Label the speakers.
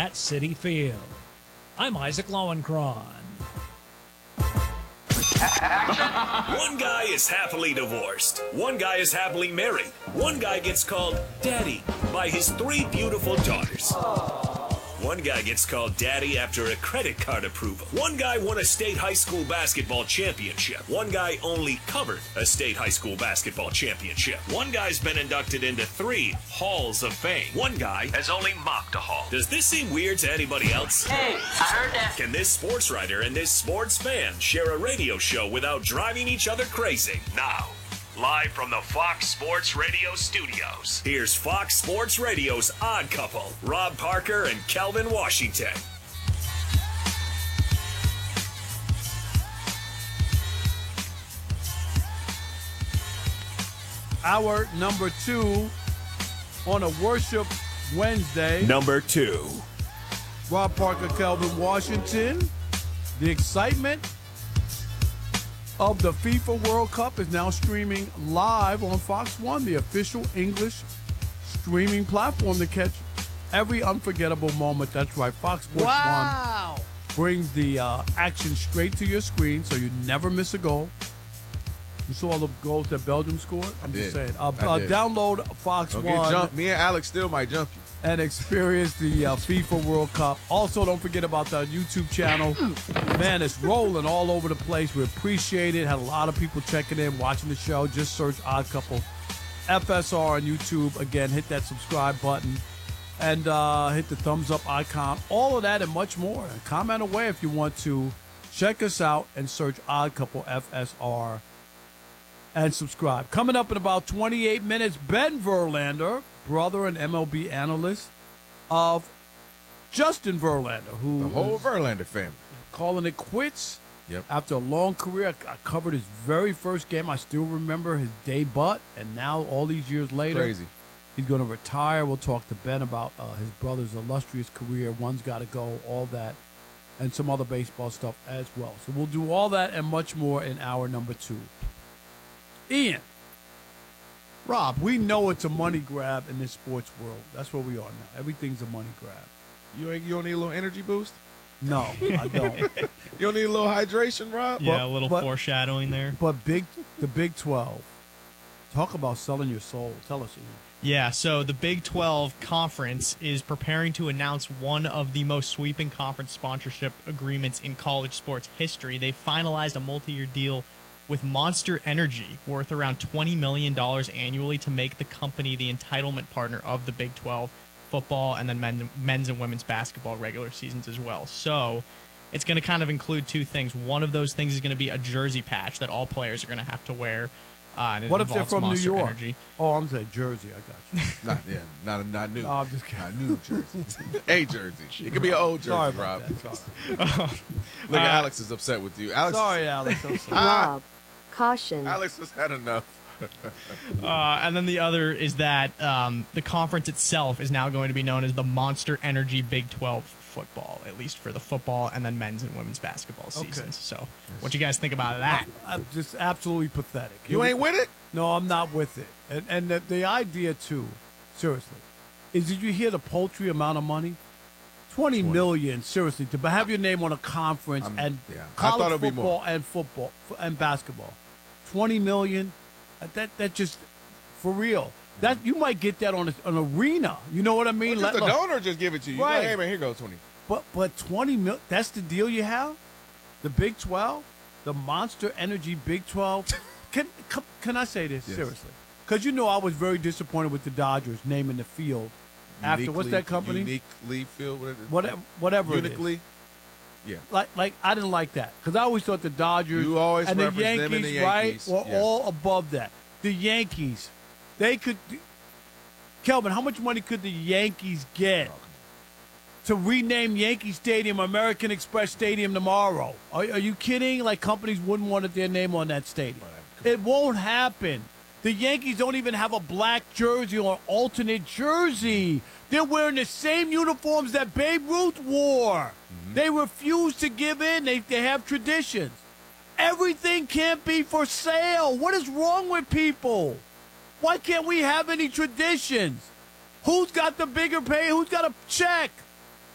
Speaker 1: at Citi Field. I'm Isaac Lowenkron.
Speaker 2: One guy is happily divorced. One guy is happily married. One guy gets called Daddy by his 3 beautiful daughters. One guy gets called Daddy after a credit card approval. One guy won a state high school basketball championship. One guy only covered a state high school basketball championship. One guy's been inducted into 3 halls of fame. One guy has only mocked a hall. Does this seem weird to anybody else?
Speaker 3: Hey, I heard that.
Speaker 2: Can this sports writer and this sports fan share a radio show without driving each other crazy? Now, live from the Fox Sports Radio studios, here's Fox Sports Radio's Odd Couple, Rob Parker and Kelvin Washington.
Speaker 4: Hour number 2 on a Worship Wednesday.
Speaker 2: Number 2.
Speaker 4: Rob Parker, Kelvin Washington. The excitement of the FIFA World Cup is now streaming live on Fox One, the official English streaming platform to catch every unforgettable moment. That's right, Fox Sports One brings the action straight to your screen, so you never miss a goal. You saw all the goals that Belgium scored? I'm just saying. Download Fox One.
Speaker 5: Me and Alex still might jump you.
Speaker 4: And experience the FIFA World Cup. Also, don't forget about the YouTube channel. Man, it's rolling all over the place. We appreciate it. Had a lot of people checking in, watching the show. Just search Odd Couple FSR on YouTube. Again, hit that subscribe button and hit the thumbs up icon. All of that and much more. And comment away if you want to. Check us out and search Odd Couple FSR and subscribe. Coming up in about 28 minutes, Ben Verlander, brother and MLB analyst of Justin Verlander, who
Speaker 5: the whole Verlander family
Speaker 4: calling it quits after a long career. I covered his very first game. I still remember his debut, and now all these years later,
Speaker 5: crazy.
Speaker 4: He's going to retire. We'll talk to Ben about his brother's illustrious career. One's got to go, all that, and some other baseball stuff as well. So we'll do all that and much more in hour number 2. Ian. Rob, we know it's a money grab in this sports world. That's where we are now. Everything's a money grab.
Speaker 5: You don't need a little energy boost?
Speaker 4: No, I don't.
Speaker 5: You don't need a little hydration, Rob?
Speaker 6: Yeah, a little foreshadowing there.
Speaker 4: But the Big 12, talk about selling your soul. Tell us, Ian.
Speaker 6: Yeah, so the Big 12 Conference is preparing to announce one of the most sweeping conference sponsorship agreements in college sports history. They finalized a multi-year deal with Monster Energy, worth around $20 million annually, to make the company the entitlement partner of the Big 12 football and then men's and women's basketball regular seasons as well. So it's going to kind of include 2 things. One of those things is going to be a jersey patch that all players are going to have to wear.
Speaker 4: What if they're from
Speaker 6: Monster
Speaker 4: New York?
Speaker 6: Energy.
Speaker 4: Oh, I'm saying Jersey. I got you.
Speaker 5: Not new.
Speaker 4: No, I'm just kidding.
Speaker 5: Not new jersey. A jersey. It could be an old jersey,
Speaker 4: Sorry
Speaker 5: Rob.
Speaker 4: about that. Sorry.
Speaker 5: Look, Alex is upset with you.
Speaker 4: Sorry, Alex. I'm sorry.
Speaker 7: Rob, caution.
Speaker 5: Alex has had enough.
Speaker 6: And then the other is that the conference itself is now going to be known as the Monster Energy Big 12 football, at least for the football and then men's and women's basketball seasons.
Speaker 4: Okay.
Speaker 6: So what you guys think about that?
Speaker 4: I'm just absolutely pathetic.
Speaker 5: You ain't with it?
Speaker 4: No, I'm not with it. And the idea, too, seriously, is did you hear the paltry amount of money? $20 million, seriously, to have your name on a conference and college football and basketball. $20 million, that just, for real. That you might get that on an arena. You know what I mean?
Speaker 5: Well, the donor just give it to you.
Speaker 4: Right.
Speaker 5: Like, hey, man, here goes 20.
Speaker 4: But $20 million, that's the deal you have? The Big 12? The Monster Energy Big 12? Can I say this, seriously? Because you know I was very disappointed with the Dodgers naming the field after, what's that company?
Speaker 5: Uniquely Field?
Speaker 4: Whatever
Speaker 5: Uniquely?
Speaker 4: it is. Yeah. Like I didn't like that. Because I always thought the Dodgers
Speaker 5: you always
Speaker 4: and the
Speaker 5: reference
Speaker 4: Yankees,
Speaker 5: them and the Yankees,
Speaker 4: right, were all above that. The Yankees, they could – Kelvin, how much money could the Yankees get to rename Yankee Stadium American Express Stadium tomorrow? Are you kidding? Like, companies wouldn't want their name on that stadium. It won't happen. The Yankees don't even have a black jersey or alternate jersey. They're wearing the same uniforms that Babe Ruth wore. Mm-hmm. They refuse to give in. They have traditions. Everything can't be for sale. What is wrong with people? Why can't we have any traditions? Who's got the bigger pay? Who's got a check?